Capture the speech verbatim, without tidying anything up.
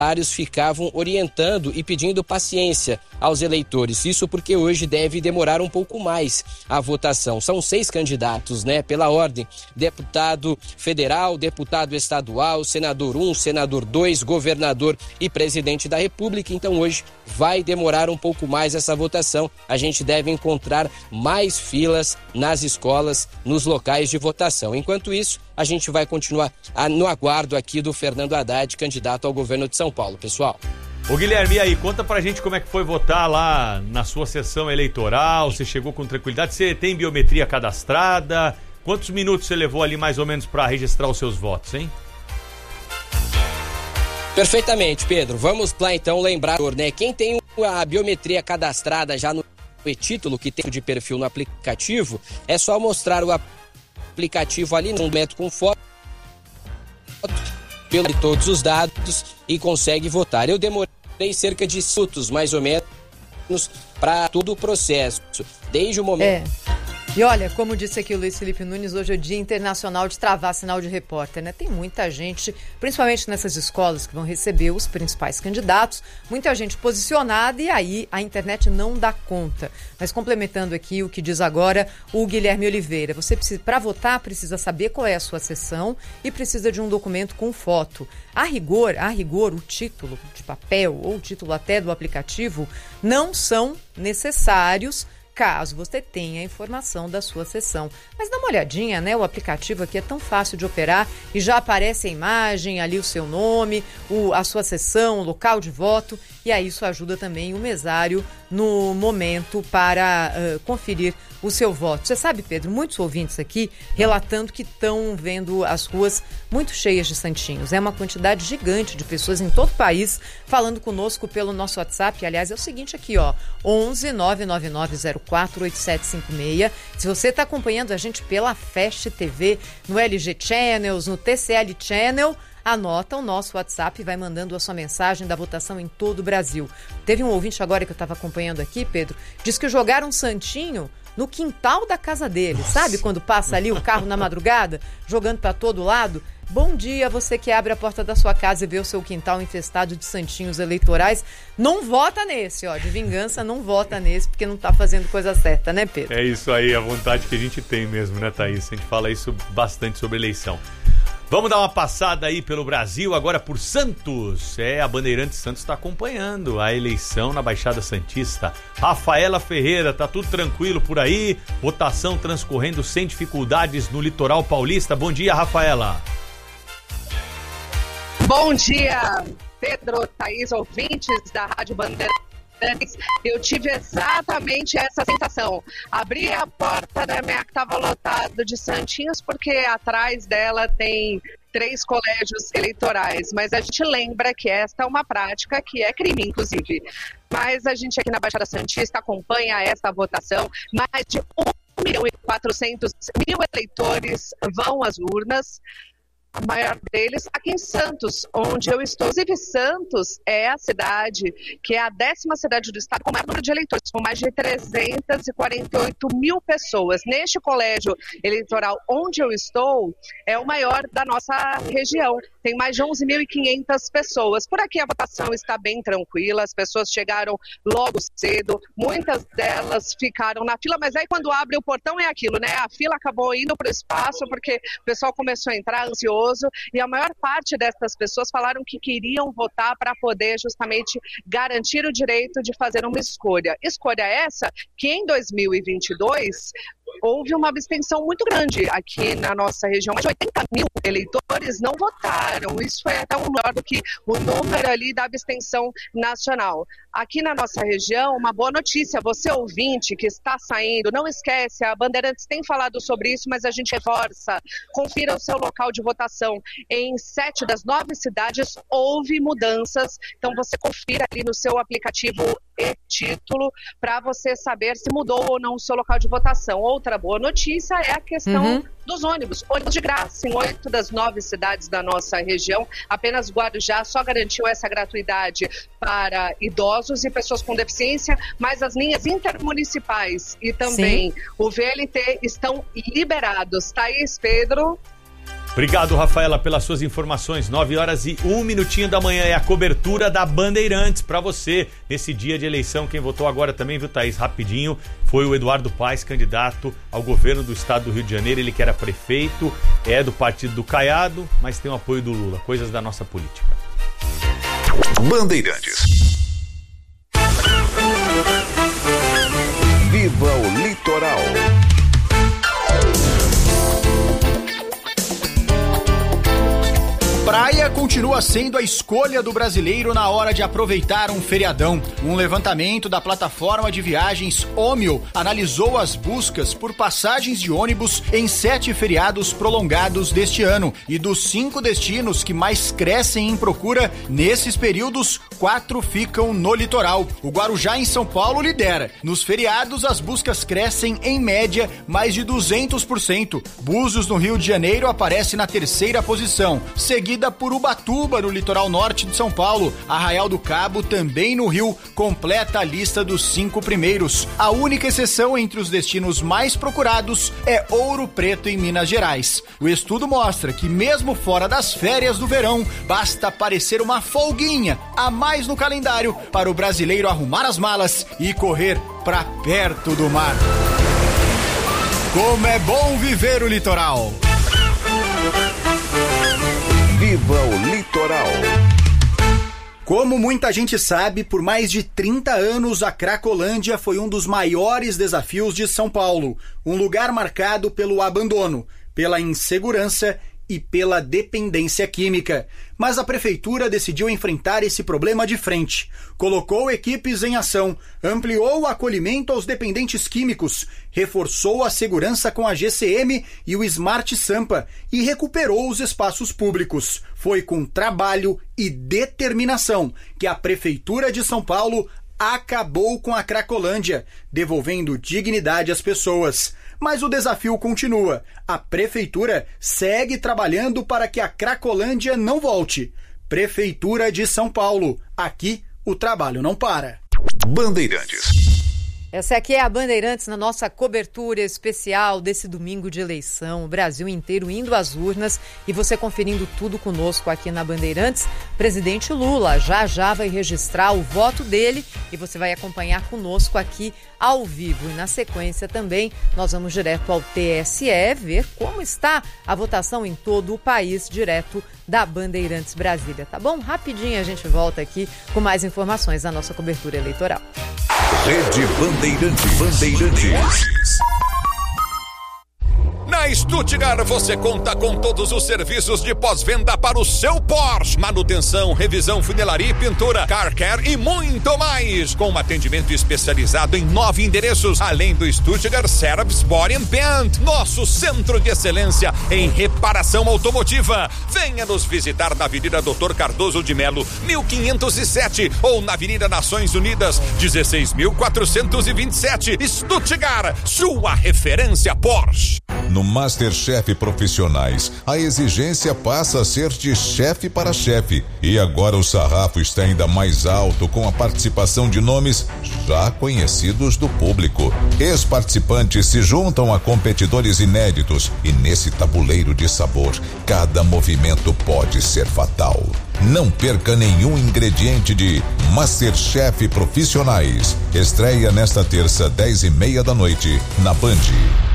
ficavam orientando e pedindo paciência aos eleitores. Isso porque hoje deve demorar um pouco mais a votação. São seis candidatos, né? Pela ordem: deputado federal, deputado estadual, senador um, senador dois, governador e presidente da República. Então hoje vai demorar um pouco mais essa votação. A gente deve encontrar mais filas nas escolas, nos locais de votação. Enquanto isso, a gente vai continuar no aguardo aqui do Fernando Haddad, candidato ao governo de São Paulo, pessoal. Ô Guilherme, e aí, conta pra gente como é que foi votar lá na sua sessão eleitoral. Você chegou com tranquilidade? Você tem biometria cadastrada? Quantos minutos você levou ali mais ou menos pra registrar os seus votos, hein? Perfeitamente, Pedro. Vamos lá então lembrar, né? Quem tem a biometria cadastrada já no e-título, que tem de perfil no aplicativo, é só mostrar o aplicativo ali no momento com foto, pelo todos os dados e consegue votar. Eu demorei cerca de minutos, mais ou menos, para todo o processo, desde o momento... É. E olha, como disse aqui o Luiz Felipe Nunes, hoje é o Dia Internacional de Travar Sinal de Repórter, né? Tem muita gente, principalmente nessas escolas que vão receber os principais candidatos, muita gente posicionada e aí a internet não dá conta. Mas complementando aqui o que diz agora o Guilherme Oliveira, você precisa, para votar, precisa saber qual é a sua sessão e precisa de um documento com foto. A rigor, a rigor, o título de papel ou o título até do aplicativo não são necessários caso você tenha a informação da sua sessão. Mas dá uma olhadinha, né? O aplicativo aqui é tão fácil de operar e já aparece a imagem, ali o seu nome, o, a sua sessão, o local de voto, e aí isso ajuda também o mesário no momento para uh, conferir o seu voto. Você sabe, Pedro, muitos ouvintes aqui relatando que estão vendo as ruas muito cheias de santinhos. É uma quantidade gigante de pessoas em todo o país falando conosco pelo nosso WhatsApp. Aliás, é o seguinte aqui, ó, onze nove nove nove zero quatro oito sete cinco seis. Se você está acompanhando a gente pela Fast T V, no L G Channels, no T C L Channel, anota o nosso WhatsApp e vai mandando a sua mensagem da votação em todo o Brasil. Teve um ouvinte agora que eu estava acompanhando aqui, Pedro, disse que jogaram um santinho no quintal da casa dele. Nossa. Sabe quando passa ali o carro na madrugada, jogando para todo lado? Bom dia, você que abre a porta da sua casa e vê o seu quintal infestado de santinhos eleitorais. Não vota nesse, ó, de vingança, não vota nesse, porque não tá fazendo coisa certa, né, Pedro? É isso aí, a vontade que a gente tem mesmo, né, Thaís? A gente fala isso bastante sobre eleição. Vamos dar uma passada aí pelo Brasil, agora por Santos. É, a Bandeirantes Santos está acompanhando a eleição na Baixada Santista. Rafaela Ferreira, tá tudo tranquilo por aí? Votação transcorrendo sem dificuldades no litoral paulista. Bom dia, Rafaela. Bom dia, Pedro, Thaís, ouvintes da Rádio Bandeirantes. Eu tive exatamente essa sensação. Abri a porta da minha que estava lotado de santinhos, porque atrás dela tem três colégios eleitorais. Mas a gente lembra que esta é uma prática que é crime, inclusive. Mas a gente aqui na Baixada Santista acompanha esta votação. Mais de um milhão e quatrocentos mil eleitores vão às urnas. A maior deles aqui em Santos, onde eu estou. Inclusive, Santos é a cidade que é a décima cidade do estado com maior número de eleitores, com mais de trezentas e quarenta e oito mil pessoas. Neste colégio eleitoral onde eu estou, é o maior da nossa região. Tem mais de onze mil e quinhentas pessoas. Por aqui a votação está bem tranquila, as pessoas chegaram logo cedo, muitas delas ficaram na fila, mas aí quando abre o portão é aquilo, né? A fila acabou indo para o espaço porque o pessoal começou a entrar ansioso. E a maior parte dessas pessoas falaram que queriam votar para poder justamente garantir o direito de fazer uma escolha. Escolha essa que em dois mil e vinte e dois houve uma abstenção muito grande aqui na nossa região. Mais de oitenta mil eleitores não votaram. Isso foi até maior do que o número ali da abstenção nacional. Aqui na nossa região, uma boa notícia. Você ouvinte que está saindo, não esquece, a Bandeirantes tem falado sobre isso, mas a gente reforça. Confira o seu local de votação. Em sete das nove cidades houve mudanças. Então você confira ali no seu aplicativo e-título para você saber se mudou ou não o seu local de votação. Outra boa notícia é a questão uhum. dos ônibus. Ônibus de graça em oito das nove cidades da nossa região. Apenas Guarujá só garantiu essa gratuidade para idosos e pessoas com deficiência, mas as linhas intermunicipais e também Sim. o V L T estão liberados. Thaís, Pedro... Obrigado, Rafaela, pelas suas informações. nove horas e um minutinho da manhã é a cobertura da Bandeirantes para você. Nesse dia de eleição, quem votou agora também, viu, Thaís? Rapidinho, foi o Eduardo Paes, candidato ao governo do estado do Rio de Janeiro. Ele que era prefeito, é do partido do Caiado, mas tem o apoio do Lula. Coisas da nossa política. Bandeirantes. Viva o litoral. Praia continua sendo a escolha do brasileiro na hora de aproveitar um feriadão. Um levantamento da plataforma de viagens Omio analisou as buscas por passagens de ônibus em sete feriados prolongados deste ano. E dos cinco destinos que mais crescem em procura, nesses períodos, quatro ficam no litoral. O Guarujá, em São Paulo, lidera. Nos feriados, as buscas crescem, em média, mais de duzentos por cento. Búzios, no Rio de Janeiro, aparece na terceira posição, seguida por Ubatuba, no litoral norte de São Paulo. Arraial do Cabo, também no Rio, completa a lista dos cinco primeiros. A única exceção entre os destinos mais procurados é Ouro Preto, em Minas Gerais. O estudo mostra que, mesmo fora das férias do verão, basta aparecer uma folguinha a mais no calendário para o brasileiro arrumar as malas e correr para perto do mar. Como é bom viver o litoral! Viva o litoral. Como muita gente sabe, por mais de trinta anos a Cracolândia foi um dos maiores desafios de São Paulo. Um lugar marcado pelo abandono, pela insegurança e pela dependência química. Mas a prefeitura decidiu enfrentar esse problema de frente. Colocou equipes em ação, ampliou o acolhimento aos dependentes químicos, reforçou a segurança com a G C M e o Smart Sampa e recuperou os espaços públicos. Foi com trabalho e determinação que a Prefeitura de São Paulo acabou com a Cracolândia, devolvendo dignidade às pessoas. Mas o desafio continua. A Prefeitura segue trabalhando para que a Cracolândia não volte. Prefeitura de São Paulo. Aqui, o trabalho não para. Bandeirantes. Essa aqui é a Bandeirantes na nossa cobertura especial desse domingo de eleição. O Brasil inteiro indo às urnas e você conferindo tudo conosco aqui na Bandeirantes. Presidente Lula já já vai registrar o voto dele e você vai acompanhar conosco aqui ao vivo. E na sequência também nós vamos direto ao T S E ver como está a votação em todo o país, direto da Bandeirantes Brasília, tá bom? Rapidinho a gente volta aqui com mais informações da nossa cobertura eleitoral. Rede Bandeirantes. Bandeirantes. Na Stuttgart você conta com todos os serviços de pós-venda para o seu Porsche. Manutenção, revisão, funilaria e pintura, car care e muito mais. Com um atendimento especializado em nove endereços, além do Stuttgart Service Body and Paint, nosso centro de excelência em reparação automotiva. Venha nos visitar na Avenida doutor Cardoso de Melo, mil quinhentos e sete, ou na Avenida Nações Unidas, dezesseis mil quatrocentos e vinte e sete. Stuttgart, sua referência Porsche. No MasterChef Profissionais, a exigência passa a ser de chefe para chefe. E agora o sarrafo está ainda mais alto com a participação de nomes já conhecidos do público. Ex-participantes se juntam a competidores inéditos e nesse tabuleiro de sabor, cada movimento pode ser fatal. Não perca nenhum ingrediente de MasterChef Profissionais. Estreia nesta terça, dez e meia da noite, na Band.